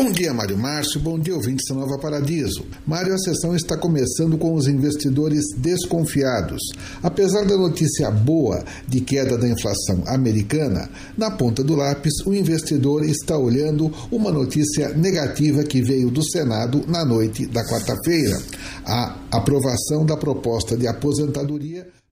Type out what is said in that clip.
Bom dia, Mário Márcio. Bom dia, ouvintes da Nova Paradiso. Mário, a sessão está começando com os investidores desconfiados. Apesar da notícia boa de queda da inflação americana, na ponta do lápis, o investidor está olhando uma notícia negativa que veio do Senado na noite da quarta-feira. A aprovação da proposta de aposentadoria